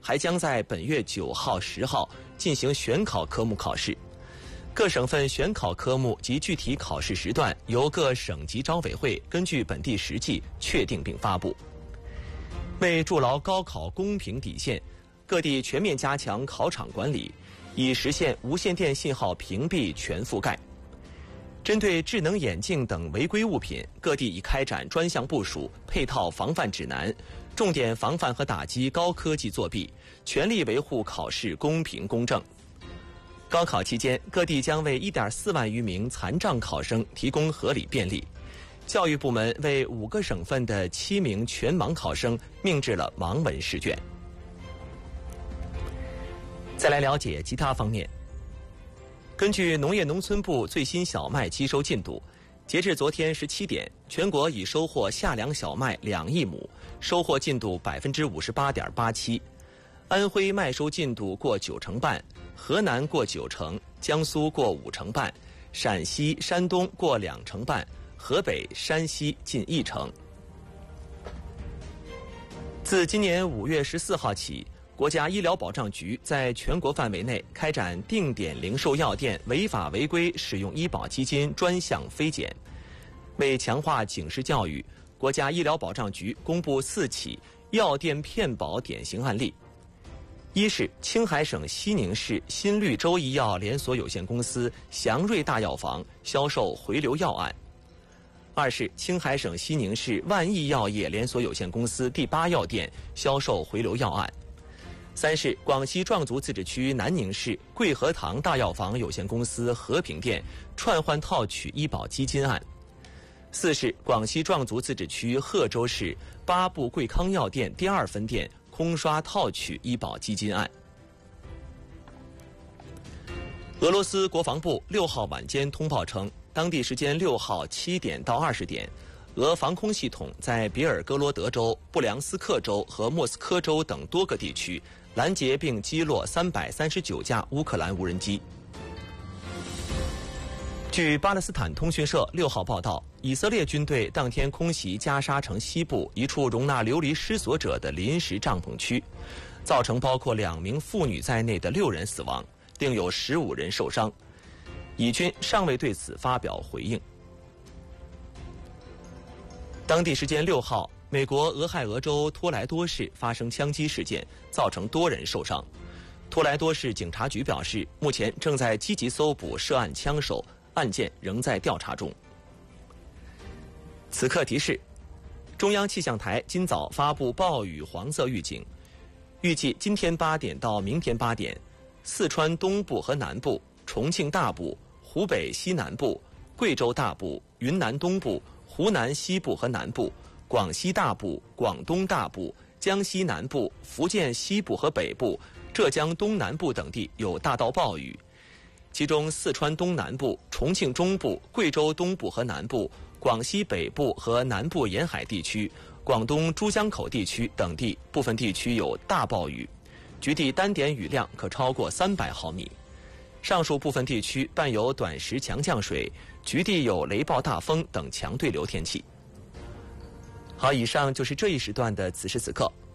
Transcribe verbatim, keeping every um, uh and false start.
还将在本月九号、十号进行选考科目考试。各省份选考科目及具体考试时段由各省级招委会根据本地实际确定并发布。为筑牢高考公平底线，各地全面加强考场管理，以实现无线电信号屏蔽全覆盖。针对智能眼镜等违规物品，各地已开展专项部署、配套防范指南，重点防范和打击高科技作弊，全力维护考试公平公正。高考期间，各地将为 一点四万余名残障考生提供合理便利。教育部门为五个省份的七名全盲考生命制了盲文试卷。再来了解其他方面。根据农业农村部最新小麦机收进度，截至昨天十七点，全国已收获夏粮小麦两亿亩，收获进度百分之五十八点八七。安徽麦收进度过九成半，河南过九成，江苏过五成半，陕西、山东过两成半，河北、山西近一成。自今年五月十四号起，国家医疗保障局在全国范围内开展定点零售药店违法违规使用医保基金专项飞检。为强化警示教育，国家医疗保障局公布四起药店骗保典型案例。一是青海省西宁市新绿洲医药连锁有限公司祥瑞大药房销售回流药案；二是青海省西宁市万益药业连锁有限公司第八药店销售回流药案；三是广西壮族自治区南宁市桂和堂大药房有限公司和平店串换套取医保基金案；四是广西壮族自治区贺州市八部贵康药店第二分店空刷套取医保基金案。俄罗斯国防部六号晚间通报称，当地时间六号七点到二十点，俄防空系统在别尔哥罗德州、布良斯克州和莫斯科州等多个地区拦截并击落三百三十九架乌克兰无人机。据巴勒斯坦通讯社六号报道，以色列军队当天空袭加沙城西部一处容纳流离失所者的临时帐篷区，造成包括两名妇女在内的六人死亡，另有十五人受伤。以军尚未对此发表回应。当地时间六号，美国俄亥俄州托莱多市发生枪击事件，造成多人受伤。托莱多市警察局表示，目前正在积极搜捕涉案枪手，案件仍在调查中。此刻提示：中央气象台今早发布暴雨黄色预警，预计今天八点到明天八点，四川东部和南部、重庆大部、湖北西南部、贵州大部、云南东部、湖南西部和南部、广西大部、广东大部、江西南部、福建西部和北部、浙江东南部等地有大到暴雨。其中四川东南部、重庆中部、贵州东部和南部、广西北部和南部沿海地区、广东珠江口地区等地部分地区有大暴雨，局地单点雨量可超过三百毫米。上述部分地区伴有短时强降水，局地有雷暴大风等强对流天气。好，以上就是这一时段的此时此刻。